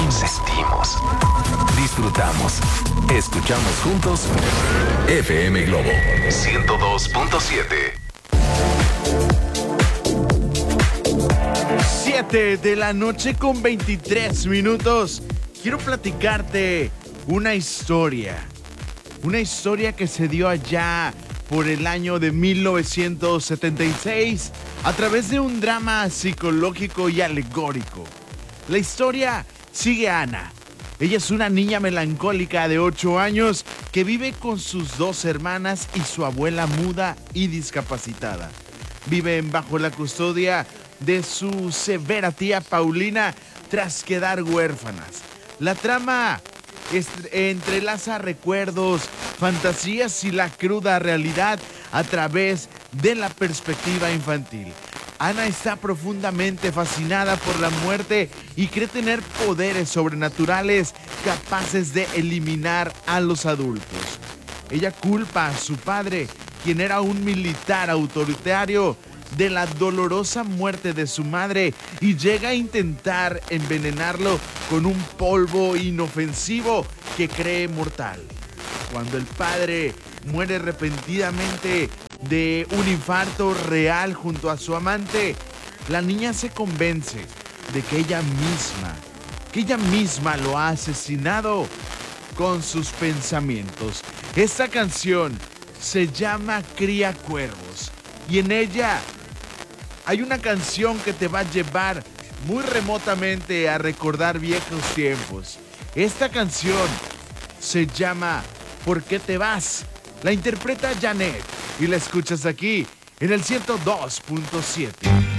sentimos, disfrutamos, escuchamos juntos FM Globo 102.7. 7 de la noche con 23 minutos. Quiero platicarte una historia que se dio allá por el año de 1976 a través de un drama psicológico y alegórico. La historia sigue a Ana. Ella es una niña melancólica de 8 años que vive con sus 2 hermanas y su abuela muda y discapacitada. Viven bajo la custodia de su severa tía Paulina tras quedar huérfanas. La trama entrelaza recuerdos, fantasías y la cruda realidad a través de la perspectiva infantil. Ana está profundamente fascinada por la muerte y cree tener poderes sobrenaturales capaces de eliminar a los adultos. Ella culpa a su padre, quien era un militar autoritario, de la dolorosa muerte de su madre y llega a intentar envenenarlo con un polvo inofensivo que cree mortal. Cuando el padre muere repentinamente de un infarto real junto a su amante, la niña se convence de que ella misma lo ha asesinado con sus pensamientos. Esta canción se llama Cría Cuervos y en ella hay una canción que te va a llevar muy remotamente a recordar viejos tiempos. Esta canción se llama ¿Por qué te vas? La interpreta Janet y la escuchas aquí en el 102.7.